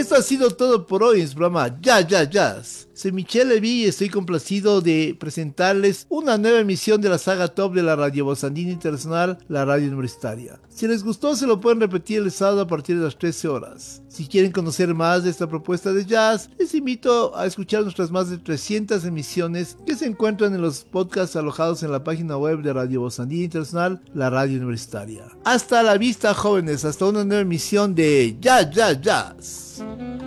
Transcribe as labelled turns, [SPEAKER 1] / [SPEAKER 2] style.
[SPEAKER 1] Esto ha sido todo por hoy en su programa Jazz. Soy Michel Levy y estoy complacido de presentarles una nueva emisión de la saga top de la Radio Voz Andina Internacional, la radio universitaria. Si les gustó, se lo pueden repetir el sábado a partir de las 13 horas. Si quieren conocer más de esta propuesta de jazz, les invito a escuchar nuestras más de 300 emisiones que se encuentran en los podcasts alojados en la página web de Radio Voz Andina Internacional, la radio universitaria. Hasta la vista, jóvenes, hasta una nueva emisión de Jazz.